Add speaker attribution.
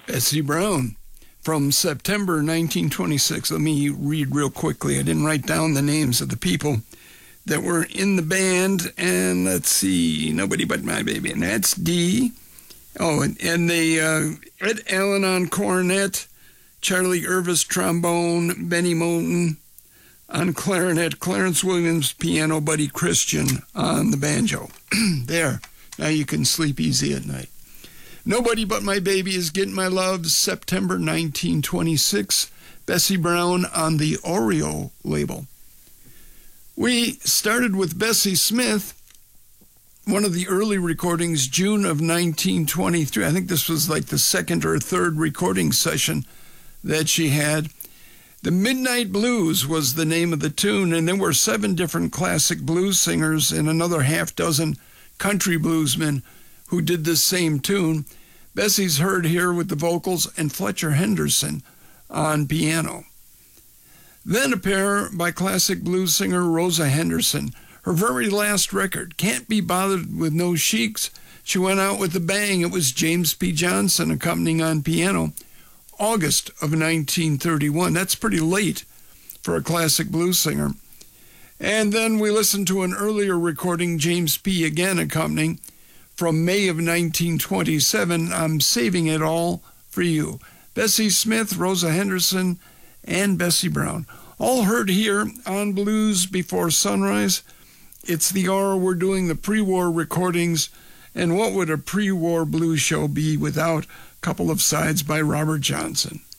Speaker 1: Bessie Brown from September 1926. Let me read real quickly. I didn't write down the names of the people that were in the band. And let's see, Nobody But My Baby. And that's Dee. Oh, and they Ed Allen on cornet, Charlie Irvis trombone, Benny Moulton on clarinet, Clarence Williams piano, Buddy Christian on the banjo. There. Now you can sleep easy at night. Nobody But My Baby Is Getting My Love, September 1926. Bessie Brown on the Oreo label. We started with Bessie Smith, one of the early recordings, June of 1923. I think this was like the second or third recording session that she had. The Midnight Blues was the name of the tune, and there were 7 different classic blues singers and another half dozen country bluesmen who did this same tune. Bessie's heard here with the vocals and Fletcher Henderson on piano. Then a pair by classic blues singer Rosa Henderson. Her very last record, Can't Be Bothered With No Sheiks, she went out with a bang. It was James P. Johnson accompanying on piano, August of 1931. That's pretty late for a classic blues singer. And then we listened to an earlier recording, James P. again accompanying, from May of 1927, I'm Saving It All for You. Bessie Smith, Rosa Henderson, and Bessie Brown, all heard here on Blues Before Sunrise. It's the hour we're doing the pre-war recordings, and what would a pre-war blues show be without a couple of sides by Robert Johnson?